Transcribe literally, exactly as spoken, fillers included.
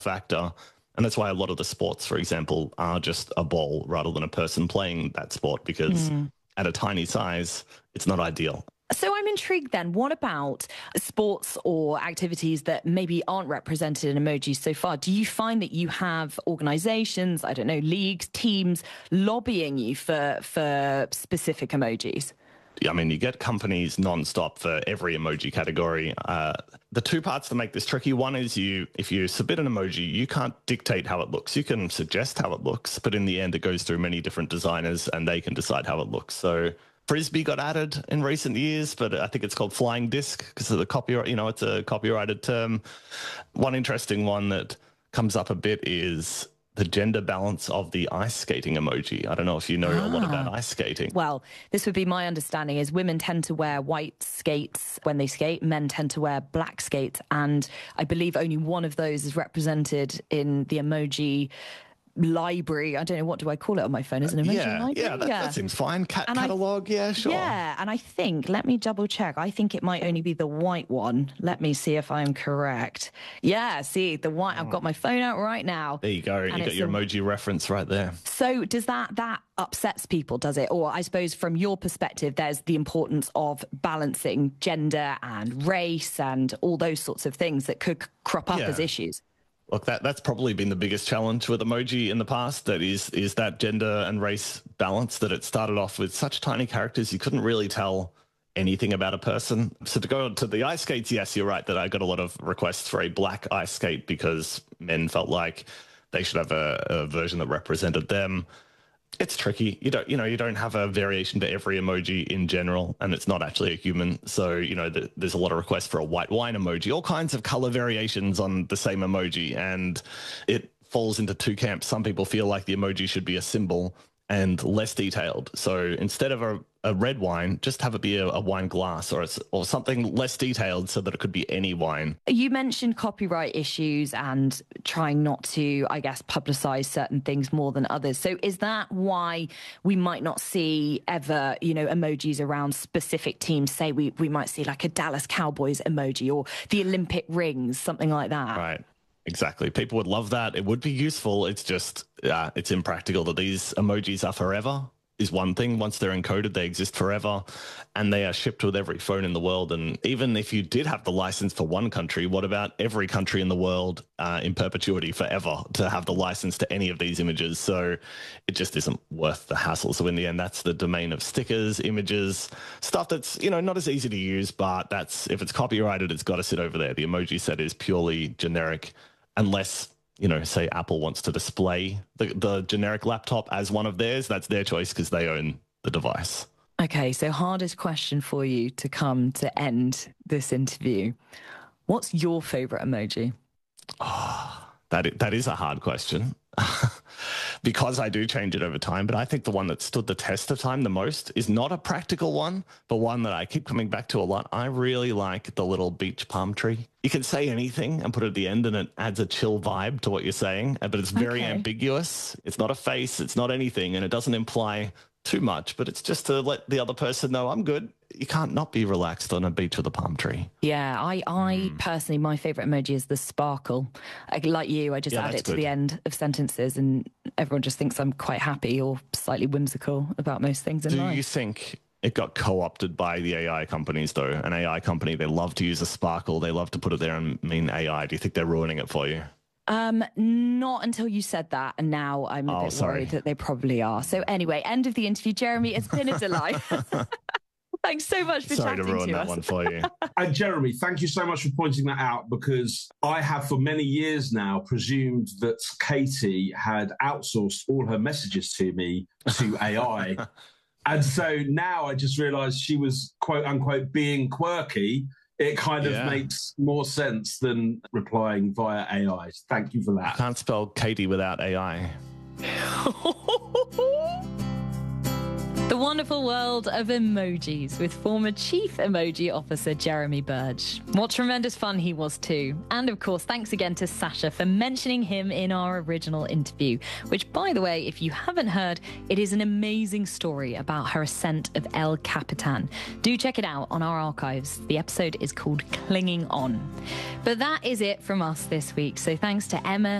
factor. And that's why a lot of the sports, for example, are just a ball rather than a person playing that sport, because mm. at a tiny size, it's not ideal. So I'm intrigued then, what about sports or activities that maybe aren't represented in emojis so far? Do you find that you have organizations, I don't know, leagues, teams lobbying you for, for specific emojis? I mean, you get companies nonstop for every emoji category. Uh, the two parts that make this tricky, one is you, if you submit an emoji, you can't dictate how it looks. You can suggest how it looks, but in the end, it goes through many different designers and they can decide how it looks. So Frisbee got added in recent years, but I think it's called flying disc because of the copyright, you know, it's a copyrighted term. One interesting one that comes up a bit is the gender balance of the ice skating emoji. I don't know if you know ah. a lot about ice skating. Well, this would be my understanding is women tend to wear white skates when they skate. Men tend to wear black skates. And I believe only one of those is represented in the emoji library. I don't know, what do I call it on my phone? Is it an emoji yeah, library? Yeah, that, yeah, that seems fine. Cat and catalog, I, yeah, sure. Yeah, and I think, let me double check. I think it might only be the white one. Let me see if I'm correct. Yeah, see, the white, I've got my phone out right now. There you go. You got your a, emoji reference right there. So does that, that upsets people, does it? Or I suppose from your perspective, there's the importance of balancing gender and race and all those sorts of things that could crop up yeah. as issues. Look, that, that's probably been the biggest challenge with emoji in the past, that is is that gender and race balance, that it started off with such tiny characters you couldn't really tell anything about a person. So to go to the ice skates, yes, you're right that I got a lot of requests for a black ice skate because men felt like they should have a, a version that represented them. It's tricky. You don't, you know, you don't have a variation for every emoji in general, and it's not actually a human. So, you know, the, there's a lot of requests for a white wine emoji, all kinds of color variations on the same emoji, and it falls into two camps. Some people feel like the emoji should be a symbol and less detailed. So instead of a, a red wine, just have it be a, a wine glass or, a, or something less detailed so that it could be any wine. You mentioned copyright issues and trying not to, I guess, publicize certain things more than others. So is that why we might not see ever, you know, emojis around specific teams? Say we, we might see like a Dallas Cowboys emoji or the Olympic rings, something like that. Right. Exactly. People would love that. It would be useful. It's just, uh, it's impractical that these emojis are forever is one thing. Once they're encoded, they exist forever and they are shipped with every phone in the world. And even if you did have the license for one country, what about every country in the world uh, in perpetuity forever to have the license to any of these images? So it just isn't worth the hassle. So in the end, that's the domain of stickers, images, stuff that's, you know, not as easy to use, but that's, if it's copyrighted, it's got to sit over there. The emoji set is purely generic. Unless, you know, say Apple wants to display the, the generic laptop as one of theirs, that's their choice because they own the device. Okay, so hardest question for you to come to end this interview. What's your favorite emoji? Oh, that is, that is a hard question because I do change it over time. But I think the one that stood the test of time the most is not a practical one, but one that I keep coming back to a lot. I really like the little beach palm tree. You can say anything and put it at the end and it adds a chill vibe to what you're saying, but it's very okay. ambiguous. It's not a face. It's not anything. And it doesn't imply too much, but it's just to let the other person know I'm good. You can't not be relaxed on a beach with a palm tree. Yeah, I, I mm. personally, my favourite emoji is the sparkle. I, like you, I just yeah, add it to good. the end of sentences and everyone just thinks I'm quite happy or slightly whimsical about most things in Do life. Do you think it got co-opted by the A I companies, though? An A I company, they love to use a sparkle. They love to put it there and mean A I. Do you think they're ruining it for you? Um, not until you said that, and now I'm a oh, bit sorry. worried that they probably are. So anyway, end of the interview. Jeremy, it's been a delight. Thanks so much for Sorry chatting to ruin to that us. one for you. And Jeremy, thank you so much for pointing that out, because I have for many years now presumed that Katie had outsourced all her messages to me to A I. And so now I just realised she was, quote unquote, being quirky. It kind of yeah. makes more sense than replying via A I. Thank you for that. I can't spell Katie without A I. The wonderful world of emojis with former Chief Emoji Officer Jeremy Burge. What tremendous fun he was too. And of course, thanks again to Sasha for mentioning him in our original interview, which, by the way, if you haven't heard, it is an amazing story about her ascent of El Capitan. Do check it out on our archives. The episode is called Clinging On. But that is it from us this week. So thanks to Emma,